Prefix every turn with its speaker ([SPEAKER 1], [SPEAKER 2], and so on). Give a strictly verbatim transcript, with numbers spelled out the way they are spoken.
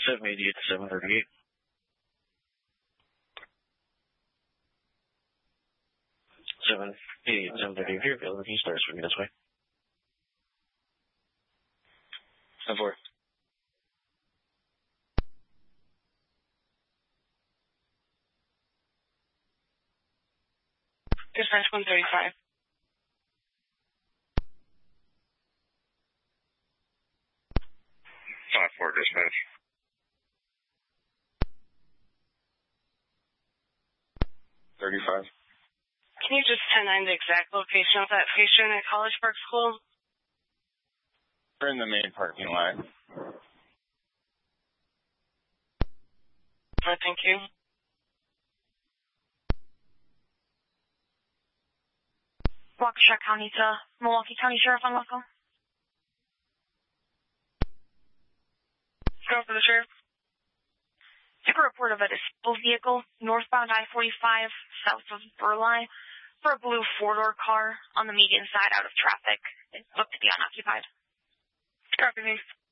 [SPEAKER 1] seven eighty-eight to seven thirty-eight. seven eighty-eight to seven thirty-eight. If you're available, can you start swinging this way? ten four.
[SPEAKER 2] Dispatch one thirty-five.
[SPEAKER 3] five four, dispatch. thirty-five.
[SPEAKER 2] Can you just ten nine the exact location of that patient at College Park School?
[SPEAKER 3] We're in the main parking lot.
[SPEAKER 2] Oh, thank you.
[SPEAKER 4] Waukesha County to Milwaukee County Sheriff on Waco.
[SPEAKER 2] Go for the sheriff.
[SPEAKER 4] Took a report of a disabled vehicle northbound I forty-five south of Burleigh for a blue four-door car on the median side out of traffic. It looked to be unoccupied.
[SPEAKER 2] Copy, me.